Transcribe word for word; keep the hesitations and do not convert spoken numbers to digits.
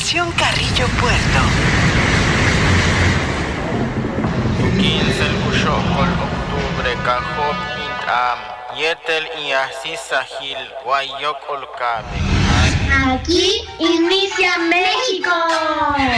Estación Carrillo Puerto. quince el Ushokol, octubre, Cajop, Intram, Yetel y Asisahil, Guayokol Cabe. Aquí inicia México.